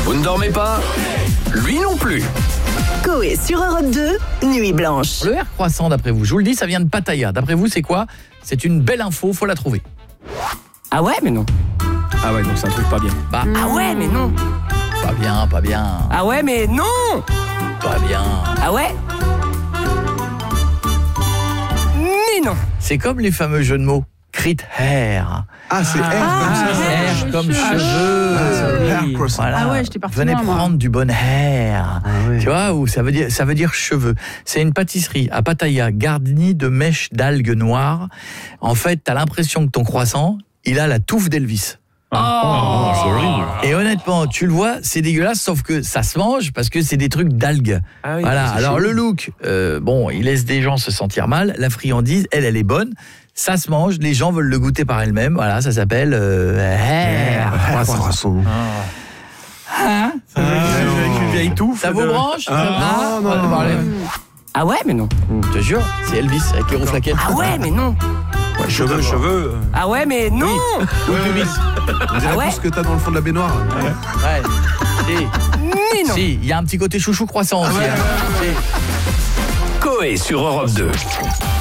Vous ne dormez pas? Lui non plus. Coé sur Europe 2, Nuit Blanche. Le R croissant, d'après vous, je vous le dis, ça vient de Pattaya. D'après vous, c'est quoi? C'est une belle info, faut la trouver. Ah ouais, mais non. Ah ouais, donc c'est un truc pas bien. Bah, Ah ouais, mais non. pas bien, pas bien, Ah ouais, mais non. pas bien. Ah ouais. Mais non. C'est comme les fameux jeux de mots. Crit hair. Ah, c'est R comme ça. Hair comme cheveux. c'est hair croissant. Voilà. Ah ouais, j'étais partie Venez loin, moi. prendre du bon hair. ouais. Tu vois, ou ça veut dire cheveux. C'est une pâtisserie à Pattaya garnie de mèches d'algues noires. En fait, t'as l'impression que ton croissant, il a la touffe d'Elvis. C'est horrible. Et honnêtement, tu le vois, c'est dégueulasse, sauf que ça se mange parce que c'est des trucs d'algues. Ah oui, Voilà. c'est Alors chelou. le look, bon, il laisse des gens se sentir mal. La friandise, elle est bonne. Ça se mange, les gens veulent le goûter par elles-mêmes. Voilà, ça s'appelle hair. Croissant. Ça vous branche? non, non, non. Ah ouais, mais non. Je te jure, c'est Elvis avec les rouflaquettes. Ah ouais, mais non. Cheveux. Ah ouais, mais non. On dirait Ah ouais. tout ce que t'as dans le fond de la baignoire. Ouais. Mais non. Si, il y a un petit côté chouchou croissant aussi. Hein. Si. Coé sur Europe 2.